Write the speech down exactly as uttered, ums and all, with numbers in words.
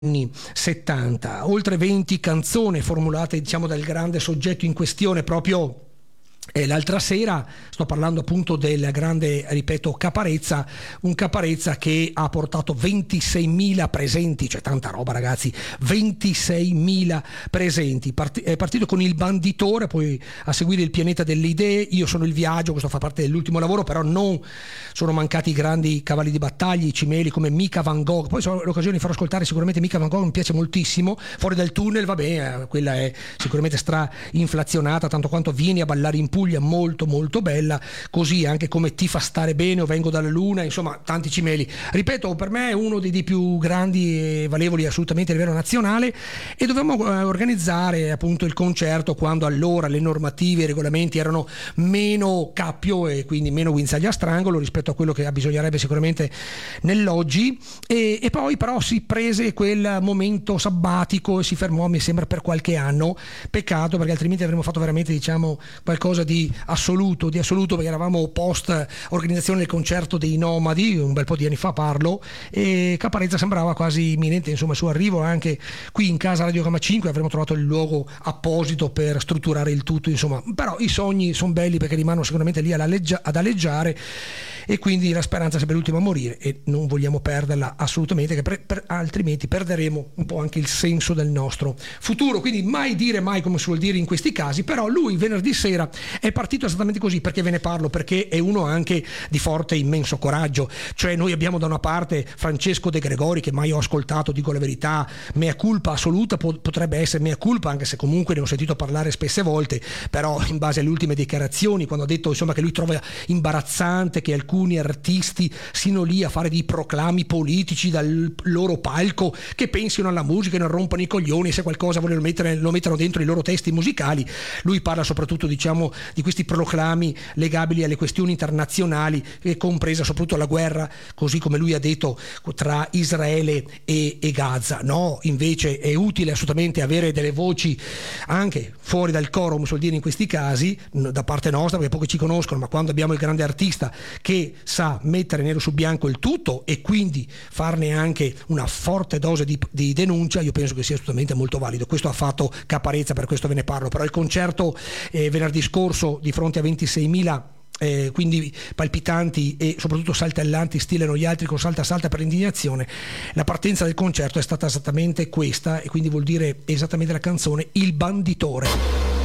anni settanta, oltre venti canzoni formulate, diciamo, dal grande soggetto in questione proprio. E l'altra sera sto parlando appunto del grande, ripeto, Caparezza, un Caparezza che ha portato ventiseimila presenti, cioè tanta roba ragazzi, ventiseimila presenti. Part- è partito con Il Banditore, poi a seguire Il Pianeta delle Idee, Io sono il viaggio, questo fa parte dell'ultimo lavoro, però non sono mancati i grandi cavalli di battaglia, i cimeli come Mica Van Gogh, poi ho l'occasione di far ascoltare sicuramente Mica Van Gogh, mi piace moltissimo, Fuori dal tunnel, vabbè, quella è sicuramente stra inflazionata, tanto quanto Vieni a ballare in Puglia, molto molto bella, così anche come Ti fa stare bene o Vengo dalla luna, insomma tanti cimeli. Ripeto, per me è uno dei, dei più grandi e valevoli assolutamente a livello nazionale, e dovevamo eh, organizzare appunto il concerto quando allora le normative e i regolamenti erano meno cappio e quindi meno guinzaglia a strangolo rispetto a quello che bisognerebbe sicuramente nell'oggi, e, e poi però si prese quel momento sabbatico e si fermò, mi sembra, per qualche anno. Peccato, perché altrimenti avremmo fatto veramente, diciamo, qualcosa di assoluto, di assoluto, perché eravamo post organizzazione del concerto dei Nomadi, un bel po' di anni fa parlo, e Caparezza sembrava quasi imminente, insomma, il suo arrivo anche qui in casa Radio Gamma cinque, avremmo trovato il luogo apposito per strutturare il tutto, insomma, però i sogni sono belli perché rimangono sicuramente lì ad aleggiare, e quindi la speranza è sempre l'ultima a morire e non vogliamo perderla assolutamente, che per, per, altrimenti perderemo un po' anche il senso del nostro futuro. Quindi mai dire mai, come si vuol dire in questi casi, però lui venerdì sera è partito esattamente così. Perché ve ne parlo? Perché è uno anche di forte, immenso coraggio. Cioè noi abbiamo da una parte Francesco De Gregori, che mai ho ascoltato, dico la verità, mea culpa assoluta, potrebbe essere mea culpa, anche se comunque ne ho sentito parlare spesse volte, però in base alle ultime dichiarazioni, quando ha detto insomma che lui trova imbarazzante che alcuni artisti siano lì a fare dei proclami politici dal loro palco, che pensino alla musica e non rompano i coglioni, se qualcosa vogliono mettere lo mettono dentro i loro testi musicali. Lui parla soprattutto, diciamo, di questi proclami legabili alle questioni internazionali, e compresa soprattutto la guerra, così come lui ha detto, tra Israele e, e Gaza. No, invece è utile assolutamente avere delle voci anche fuori dal coro, come si vuol dire in questi casi, da parte nostra, perché pochi ci conoscono, ma quando abbiamo il grande artista che sa mettere nero su bianco il tutto e quindi farne anche una forte dose di, di denuncia, io penso che sia assolutamente molto valido. Questo ha fatto Caparezza, per questo ve ne parlo. Però il concerto eh, venerdì scorso di fronte a ventiseimila Eh, quindi palpitanti e soprattutto saltellanti, stile noi altri con Salta Salta per l'indignazione, la partenza del concerto è stata esattamente questa, e quindi vuol dire esattamente la canzone Il Banditore.